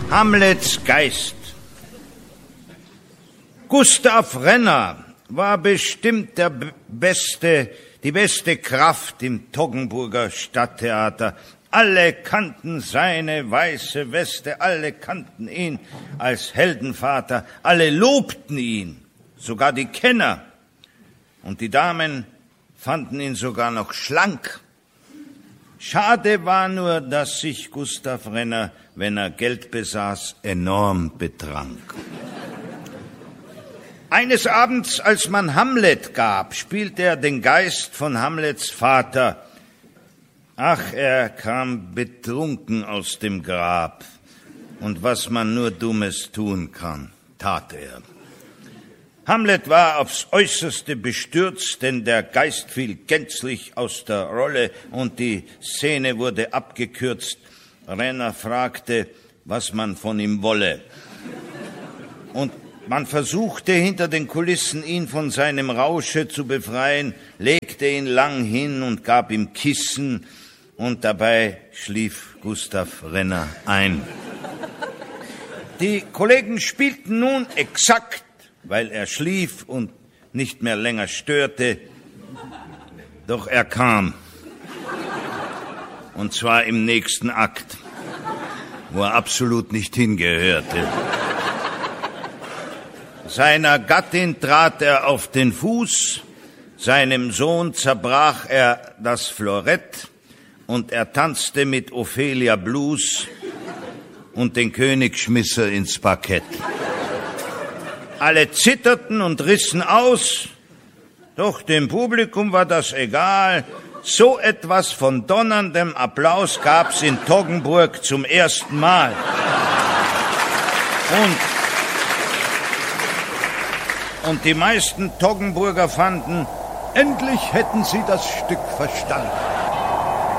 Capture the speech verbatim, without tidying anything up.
Hamlets Geist. Gustav Renner war bestimmt der beste, die beste Kraft im Toggenburger Stadttheater. Alle kannten seine weiße Weste, alle kannten ihn als Heldenvater, alle lobten ihn, sogar die Kenner. Und die Damen fanden ihn sogar noch schlank. Schade war nur, dass sich Gustav Renner, wenn er Geld besaß, enorm betrank. Eines Abends, als man Hamlet gab, spielte er den Geist von Hamlets Vater. Ach, er kam betrunken aus dem Grab. Und was man nur Dummes tun kann, tat er. Hamlet war aufs Äußerste bestürzt, denn der Geist fiel gänzlich aus der Rolle und die Szene wurde abgekürzt. Renner fragte, was man von ihm wolle. Und man versuchte hinter den Kulissen, ihn von seinem Rausche zu befreien, legte ihn lang hin und gab ihm Kissen, und dabei schlief Gustav Renner ein. Die Kollegen spielten nun exakt, weil er schlief und nicht mehr länger störte, doch er kam. Und zwar im nächsten Akt, wo er absolut nicht hingehörte. Seiner Gattin trat er auf den Fuß, seinem Sohn zerbrach er das Florett und er tanzte mit Ophelia Blues und den König schmiss er ins Parkett. Alle zitterten und rissen aus, doch dem Publikum war das egal. So etwas von donnerndem Applaus gab's in Toggenburg zum ersten Mal. Und Und die meisten Toggenburger fanden, endlich hätten sie das Stück verstanden.